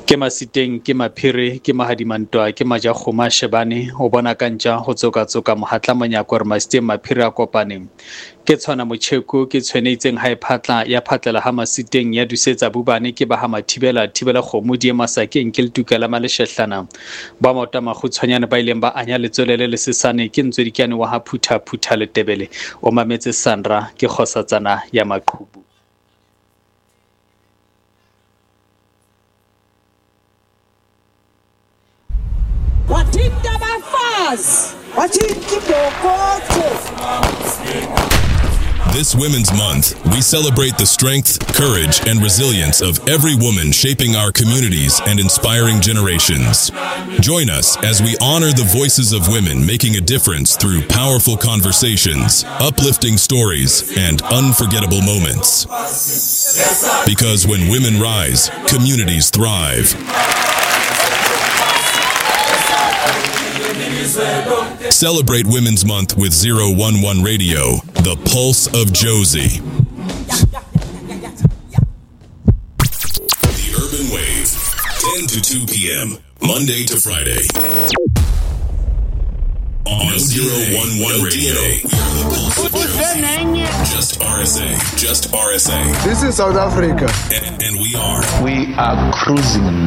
ke masiteng ke maphiri ke mahadimantwa ke majakgoma shebane o bona kantja go tsoka mohatla monyako re masiteng maphiri a kopaneng ke tshwana motšheko ke tshweneitseng ha iphatla ya phatlela ha masiteng ya dusetsa bubane ke ba ha mathibela kgomo die masakeng ke le tukela maleshehlana ba mota magutshwanyane ba ileng ba anya letswelele le sesane ke ntswedikane wa ha phutha le tebele o mametse Sandra ke kgosatsana ya maqhubu. This Women's Month, we celebrate the strength, courage, and resilience of every woman shaping our communities and inspiring generations. Join us as we honor the voices of women making a difference through powerful conversations, uplifting stories, and unforgettable moments. Because when women rise, communities thrive. Celebrate Women's Month with 011 Radio, the pulse of Josie. The Urban Wave, 10 to 2 p.m., Monday to Friday. On 011 Radio, we are the pulse of Josie. Just RSA. This is South Africa. And we are cruising